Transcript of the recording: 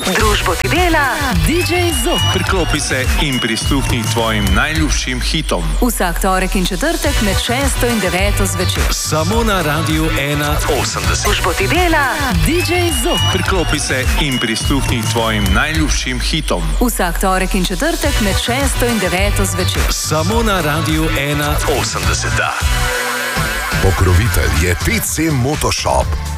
Družbo ti dela DJ Zok. Priklopi se in prisluhni tvojim najljubšim hitom. Vsak torek in četrtek med 6 in 9 zvečer. Samo na Radiu 1.80. Družbo ti dela DJ Zok. Priklopi se in prisluhni tvojim najljubšim hitom. Vsak torek in četrtek med 6 in 9 zvečer. Samo na Radiu 1.80. Pokrovitelj je TC Motoshop.